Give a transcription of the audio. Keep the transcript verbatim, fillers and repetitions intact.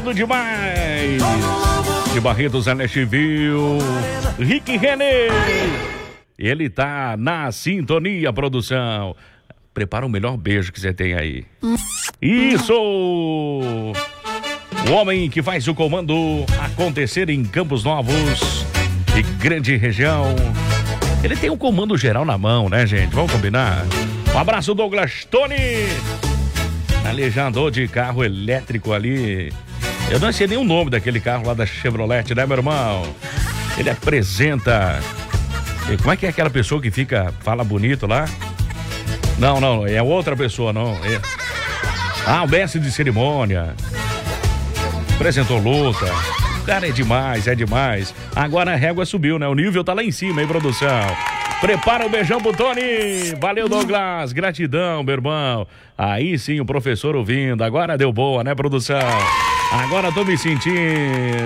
chegando demais. De Barretos, Anexivil, Rick René. Ele tá na sintonia, produção. Prepara o melhor beijo que você tem aí. Isso! O homem que faz o comando acontecer em Campos Novos e grande região. Ele tem o comando geral na mão, né, gente? Vamos combinar? Um abraço, Douglas Tony. Alejandro de carro elétrico ali. Eu não sei nem o nome daquele carro lá da Chevrolet, né, meu irmão? Ele apresenta... E como é que é aquela pessoa que fica, fala bonito lá? Não, não, é outra pessoa, não. É... Ah, o mestre de cerimônia. Apresentou luta. O cara é demais, é demais. Agora a régua subiu, né? O nível tá lá em cima, hein, produção? Prepara o beijão pro Tony. Valeu, Douglas. Gratidão, meu irmão. Aí sim, o professor ouvindo. Agora deu boa, né, produção? Agora tô me sentindo.